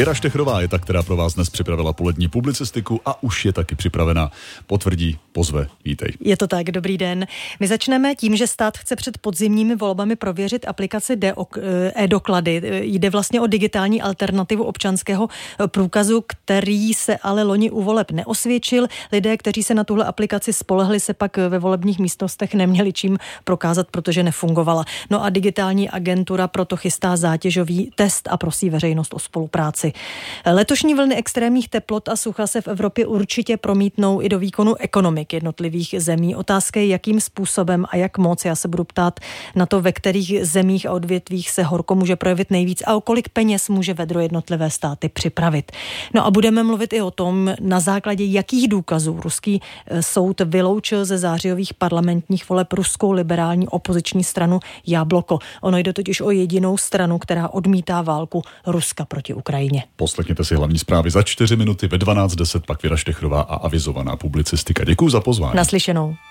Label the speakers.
Speaker 1: Věra Štechrová je ta, která pro vás dnes připravila polední publicistiku a už je taky připravena. Potvrdí, pozve, vítej.
Speaker 2: Je to tak, dobrý den. My začneme tím, že stát chce před podzimními volbami prověřit aplikaci e-doklady. Jde vlastně o digitální alternativu občanského průkazu, který se ale loni u voleb neosvědčil. Lidé, kteří se na tuhle aplikaci spolehli, se pak ve volebních místnostech neměli čím prokázat, protože nefungovala. No a digitální agentura proto chystá zátěžový test a prosí veřejnost o spolupráci. Letošní vlny extrémních teplot a sucha se v Evropě určitě promítnou i do výkonu ekonomik jednotlivých zemí. Otázka je, jakým způsobem a jak moc. Já se budu ptát na to, ve kterých zemích a odvětvích se horko může projevit nejvíc a o kolik peněz může vedro jednotlivé státy připravit. No a budeme mluvit i o tom, na základě jakých důkazů ruský soud vyloučil ze zářijových parlamentních voleb ruskou liberální opoziční stranu Jabloko. Ono jde totiž o jedinou stranu, která odmítá válku Ruska proti Ukrajině.
Speaker 1: Poslechněte si hlavní zprávy za 4 minuty, ve 12:10 pak Věra Štechrová a avizovaná publicistika. Děkuju za pozvání.
Speaker 2: Naslyšenou.